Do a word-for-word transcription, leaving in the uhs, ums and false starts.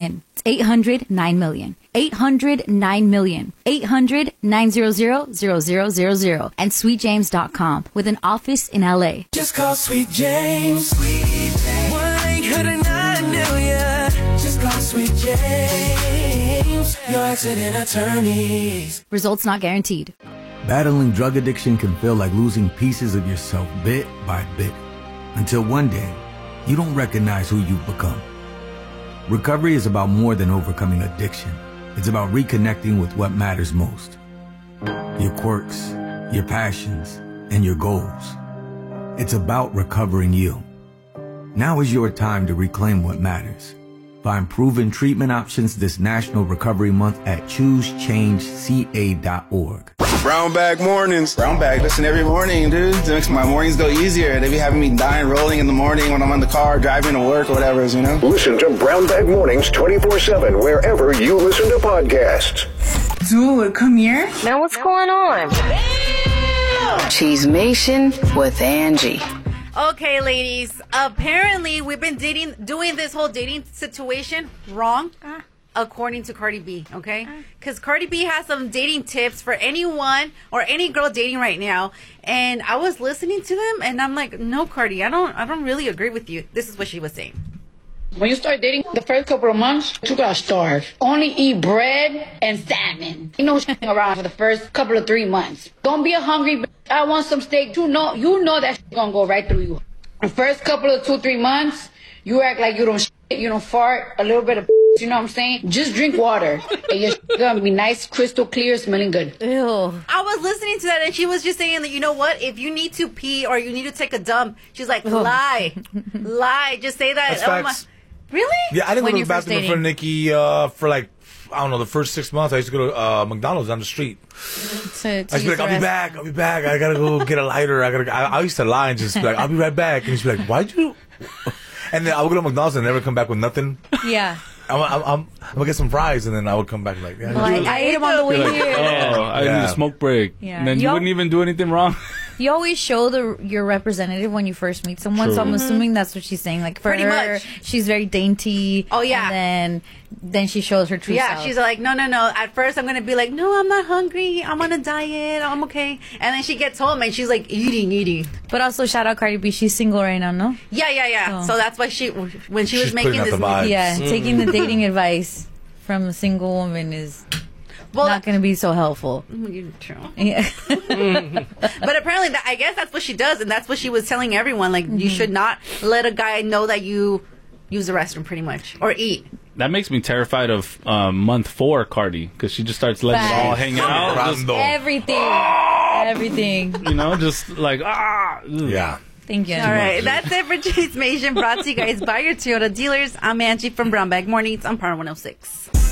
million. It's eight hundred nine million. eight hundred nine million. eight hundred nine hundred zero zero zero zero. And sweet james dot com with an office in L A. Just call Sweet James. Sweet James. one eight hundred nine million. Just call Sweet James. Your accident attorneys. Results not guaranteed. Battling drug addiction can feel like losing pieces of yourself bit by bit. Until one day, you don't recognize who you've become. Recovery is about more than overcoming addiction. It's about reconnecting with what matters most. Your quirks, your passions, and your goals. It's about recovering you. Now is your time to reclaim what matters. Find proven treatment options this National Recovery Month at choose change c a dot org. Brown Bag Mornings. Brown Bag, listen every morning, dude. It makes my mornings go easier. They be having me dying rolling in the morning when I'm on the car, driving to work or whatever, you know? Listen to Brown Bag Mornings twenty-four seven wherever you listen to podcasts. Dude, come here. Man, what's going on? Cheesemation with Angie. Okay, ladies. Apparently, we've been dating, doing this whole dating situation wrong. Uh. According to Cardi B, okay? Because Cardi B has some dating tips for anyone or any girl dating right now. And I was listening to them, and I'm like, no, Cardi, I don't I don't really agree with you. This is what she was saying. When you start dating, the first couple of months, you gotta starve. Only eat bread and salmon. You know, around for the first couple of three months. Don't be a hungry bitch. I want some steak. You know, you know that gonna go right through you. The first couple of two, three months, you act like you don't shit, you don't fart, a little bit of you know what I'm saying? Just drink water. And your shit gonna be nice, crystal clear, smelling good. Ew. I was listening to that, and she was just saying that, you know what? If you need to pee or you need to take a dump, she's like, lie. Lie. Just say that. That's oh, facts. My... Really? Yeah, I didn't when go to the bathroom for Nikki uh, for like, I don't know, the first six months. I used to go to uh, McDonald's down the street. So, I used to be like, I'll be back, I'll be back. I gotta go get a lighter. I gotta. I, I used to lie and just be like, I'll be right back. And she'd be like, why'd you? And then I would go to McDonald's and never come back with nothing. Yeah. I'm, I'm, I'm, I'm gonna get some fries, and then I would come back like, yeah. Well, I, I ate them on the way like, here. Oh, I yeah. need a smoke break. Yeah. And then you Yo- wouldn't even do anything wrong. You always show the your representative when you first meet someone, True. so I'm Mm-hmm. assuming that's what she's saying. Like for Pretty her, much. she's very dainty. Oh, yeah. And then then she shows her true Yeah, self. she's like, no, no, no. At first, I'm gonna be like, no, I'm not hungry. I'm on a diet. I'm okay. And then she gets home and she's like, eating, eating. But also, shout out Cardi B. She's single right now, no? Yeah, yeah, yeah. Oh. So that's why she, when she was She's making putting out this, the vibes. Yeah, Mm. taking the dating advice from a single woman is well, not going to be so helpful. True. Yeah. But apparently, that, I guess that's what she does, and that's what she was telling everyone. Like, Mm-hmm. you should not let a guy know that you use the restroom, pretty much, or eat. That makes me terrified of um, month four Cardi, because she just starts letting it all hang out. Just, Everything. Everything. you know, just like, ah. ugh. Yeah. Thank you. All right, that's it for Cheesemation, brought to you guys by your Toyota dealers. I'm Angie from Brown Bag Mornings on Power one oh six.